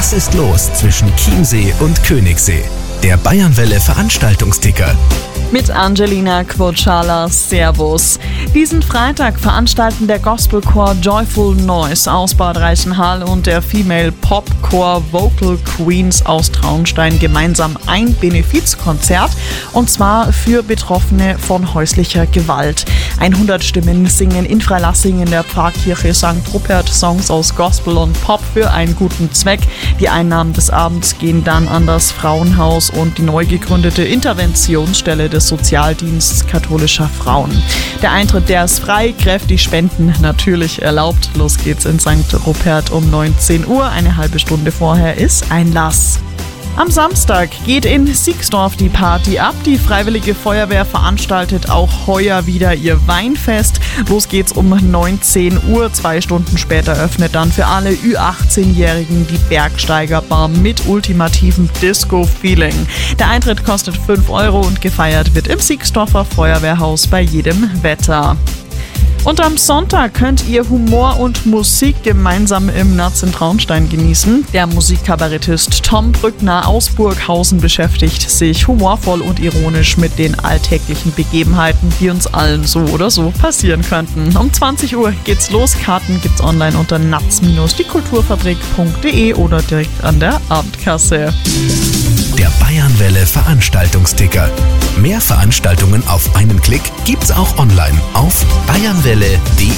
Was ist los zwischen Chiemsee und Königssee? Der Bayernwelle Veranstaltungsticker. Mit Angelina Quochala, Servus. Diesen Freitag veranstalten der Gospelchor Joyful Noise aus Bad Reichenhall und der Female Pop Chor Vocal Queens aus Traunstein gemeinsam ein Benefizkonzert, und zwar für Betroffene von häuslicher Gewalt. 100 Stimmen singen in Freilassing in der Pfarrkirche St. Rupert Songs aus Gospel und Pop für einen guten Zweck. Die Einnahmen des Abends gehen dann an das Frauenhaus und die neu gegründete Interventionsstelle des Sozialdienstes katholischer Frauen. Der Eintritt, der ist frei, kräftig Spenden natürlich erlaubt. Los geht's in St. Rupert um 19 Uhr, eine halbe Stunde vorher ist Einlass. Am Samstag geht in Siegsdorf die Party ab. Die Freiwillige Feuerwehr veranstaltet auch heuer wieder ihr Weinfest. Los geht's um 19 Uhr. 2 Stunden später öffnet dann für alle Ü18-Jährigen die Bergsteigerbar mit ultimativem Disco-Feeling. Der Eintritt kostet 5 € und gefeiert wird im Siegsdorfer Feuerwehrhaus bei jedem Wetter. Und am Sonntag könnt ihr Humor und Musik gemeinsam im Natz in Traunstein genießen. Der Musikkabarettist Tom Brückner aus Burghausen beschäftigt sich humorvoll und ironisch mit den alltäglichen Begebenheiten, die uns allen so oder so passieren könnten. Um 20 Uhr geht's los. Karten gibt's online unter natz-diekulturfabrik.de oder direkt an der Abendkasse. Der Bayernwelle Veranstaltungsticker. Mehr Veranstaltungen auf einen Klick gibt's auch online auf bayernwelle.de.